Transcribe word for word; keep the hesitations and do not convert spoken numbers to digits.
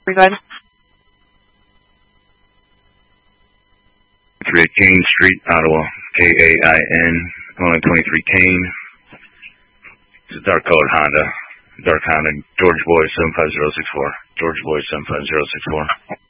Go ahead. three Kane Street, Ottawa. K A I N, one twenty-three Kane. It's a dark colored Honda. Dark Honda. George Boy seven five zero six four. George Boy seven five zero six four.